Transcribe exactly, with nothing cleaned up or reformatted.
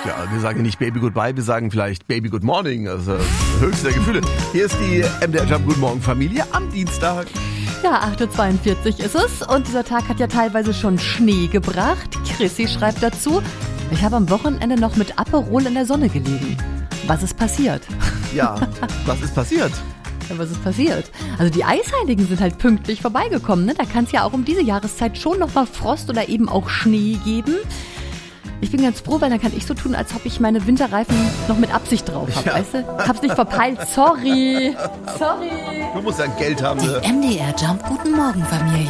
Ja, wir sagen nicht Baby Goodbye, wir sagen vielleicht Baby Good Morning. Also das höchste der Gefühle. Hier ist die M D R Jump Guten Morgen Familie am Dienstag. Ja, acht Uhr zweiundvierzig ist es und dieser Tag hat ja teilweise schon Schnee gebracht. Chrissy schreibt dazu, ich habe am Wochenende noch mit Aperol in der Sonne gelegen. Was ist passiert? Ja, was ist passiert? Ja, was ist passiert? Also die Eisheiligen sind halt pünktlich vorbeigekommen. Ne? Da kann es ja auch um diese Jahreszeit schon noch mal Frost oder eben auch Schnee geben. Ich bin ganz froh, weil dann kann ich so tun, als ob ich meine Winterreifen noch mit Absicht drauf habe, ja. Weißt du? Hab's nicht verpeilt, sorry. Sorry. Du musst ja Geld haben. Die Ne? M D R Jump Guten Morgen Familie.